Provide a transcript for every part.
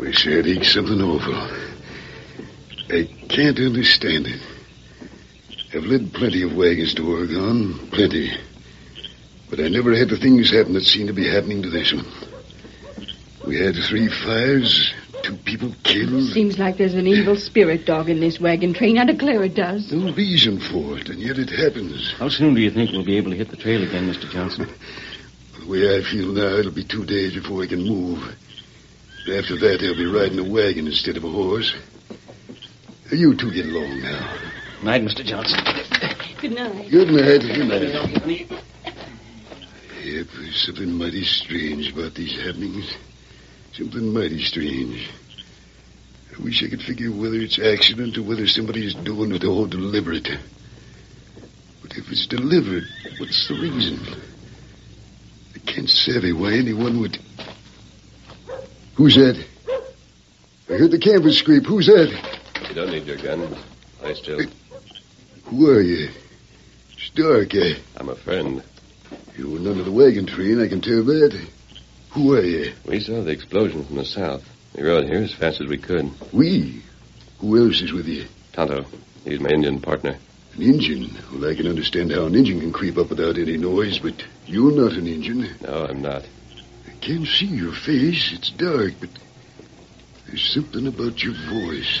Wish I'd eat something awful. I can't understand it. I've led plenty of wagons to Oregon, plenty. But I never had the things happen that seem to be happening to this one. We had 3 fires, 2 people killed. Seems like there's an evil spirit dog in this wagon train. I declare it does. No reason for it, and yet it happens. How soon do you think we'll be able to hit the trail again, Mr. Johnson? The way I feel now, it'll be 2 days before I can move. After that, I'll be riding a wagon instead of a horse. You 2 get along now. Night, Mr. Johnson. Good night. Good night. Good night. Yep, there's something mighty strange about these happenings. Something mighty strange. I wish I could figure whether it's accident or whether somebody's doing it all deliberate. But if it's deliberate, what's the reason? I can't savvy why anyone would... Who's that? I heard the canvas scrape. Who's that? You don't need your gun. Lie still. Who are you? It's dark, I'm a friend. You were none of the wagon train, I can tell that. Who are you? We saw the explosion from the south. We rode here as fast as we could. We? Who else is with you? Tonto. He's my Indian partner. An Injun? Well, I can understand how an Injun can creep up without any noise, but you're not an Injun. No, I'm not. I can't see your face. It's dark, but there's something about your voice.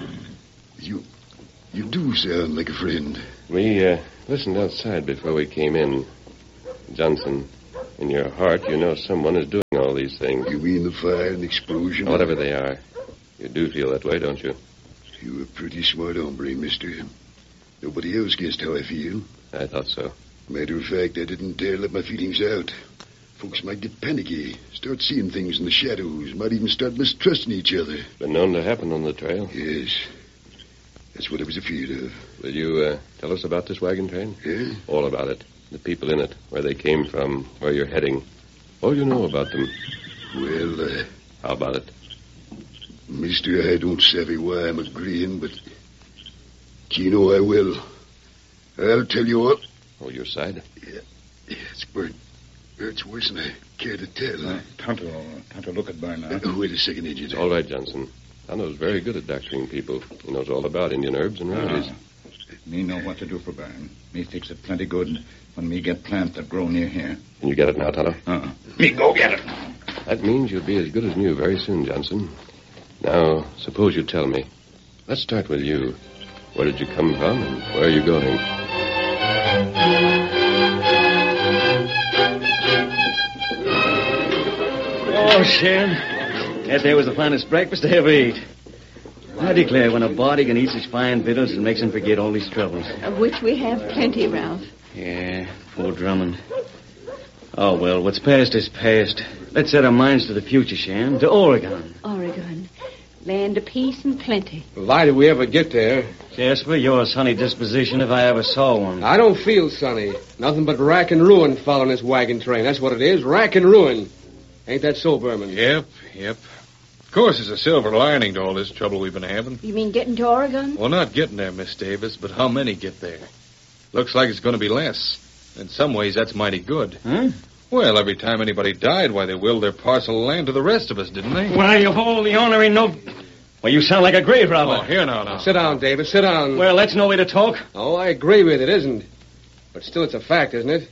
You do sound like a friend. We listened outside before we came in. Johnson, in your heart, you know someone is doing all these things. You mean the fire and explosion? Whatever they are. You do feel that way, don't you? You're a pretty smart hombre, mister. Nobody else guessed how I feel. I thought so. Matter of fact, I didn't dare let my feelings out. Folks might get panicky, start seeing things in the shadows, might even start mistrusting each other. Been known to happen on the trail. Yes. That's what I was afraid of. Will you tell us about this wagon train? Yeah? All about it. The people in it, where they came from, where you're heading. All you know about them. Well, How about it? mister, I don't savvy why I'm agreeing, but... you know I will. I'll tell you all. Oh, your side? Yeah, it's burnt. Hurts worse than I care to tell. Tonto, look at Burn now. Wait a second, Injun. It's all right, Johnson. Tonto's very good at doctoring people. He knows all about Indian herbs and remedies. Me know what to do for Burn. Me fix it plenty good when me get plants that grow near here. Can you get it now, Tonto? Me go get it. That means you'll be as good as new very soon, Johnson. Now, suppose you tell me. Let's start with you. Where did you come from and where are you going? Oh, Shan. That there was the finest breakfast I ever ate. I declare, when a body can eat such fine victuals, it makes him forget all his troubles. Of which we have plenty, Ralph. Yeah, poor Drummond. Oh, well, what's past is past. Let's set our minds to the future, Shan. To Oregon. Oregon. Land of peace and plenty. Why did we ever get there? Jasper, you're a sunny disposition if I ever saw one. I don't feel sunny. Nothing but rack and ruin following this wagon train. That's what it is, rack and ruin. Ain't that so, Berman? Yep. Of course, there's a silver lining to all this trouble we've been having. You mean getting to Oregon? Well, not getting there, Miss Davis, but how many get there? Looks like it's going to be less. In some ways, that's mighty good. Huh? Well, every time anybody died, why, they willed their parcel of land to the rest of us, didn't they? Why, you hold the ornery note. Well, you sound like a grave robber. Oh, here now. Sit down, David, sit down. Well, that's no way to talk. Oh, I agree with it, isn't. But still, it's a fact, isn't it?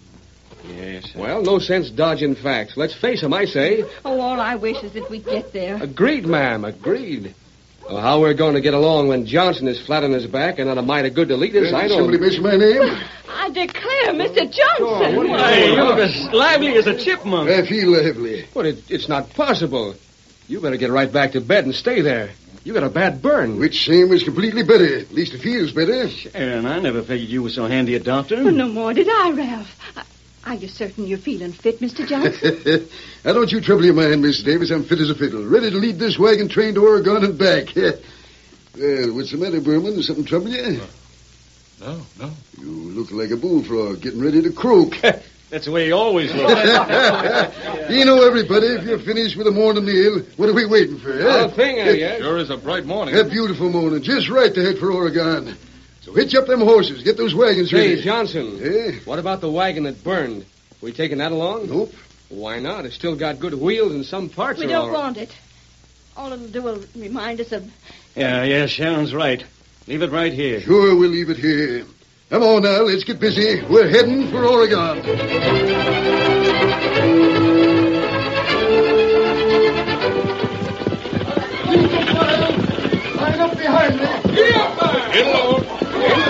Yes. Well, no sense dodging facts. Let's face them, I say. Oh, all I wish is that we get there. Agreed, ma'am, agreed. Well, how we're going to get along when Johnson is flat on his back and not a mite of good to lead us, I don't... Somebody mention my name? I declare, Mr. Johnson. Hey, you look as lively as a chipmunk. I feel lively. But it's not possible. You better get right back to bed and stay there. You got a bad burn. Which same is completely better. At least it feels better. Sharon, I never figured you were so handy a doctor. Oh, no more did I, Ralph. Are you certain you're feeling fit, Mr. Johnson? Now, don't you trouble your mind, Miss Davis. I'm fit as a fiddle. Ready to lead this wagon train to Oregon and back. Well, what's the matter, Berman? Does something trouble you? No. You look like a bullfrog getting ready to croak. That's the way he always looks. You know, everybody, if you're finished with a morning meal, what are we waiting for? Well, thing, I guess. Sure is a bright morning. A beautiful morning. Just right to head for Oregon. So hitch up them horses. Get those wagons ready. Hey, Johnson. Eh? What about the wagon that burned? We taking that along? Nope. Why not? It's still got good wheels and some parts We are don't all right. want it. All it'll do will remind us of... Yeah, Sharon's right. Leave it right here. Sure, we'll leave it here. Come on now, let's get busy. We're heading for Oregon. Line up behind me. Get up there! Get along.